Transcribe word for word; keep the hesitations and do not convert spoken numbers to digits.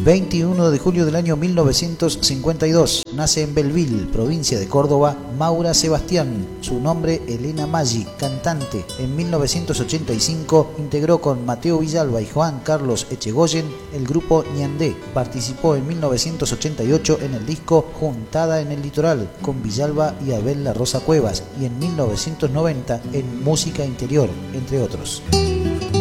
veintiuno de julio del año mil novecientos cincuenta y dos, nace en Belleville, provincia de Córdoba, Maura Sebastián, su nombre Elena Maggi, cantante. En mil novecientos ochenta y cinco integró con Mateo Villalba y Juan Carlos Echegoyen el grupo Ñandé. Participó en mil novecientos ochenta y ocho en el disco Juntada en el Litoral con Villalba y Abel La Rosa Cuevas y en mil novecientos noventa en Música Interior, entre otros.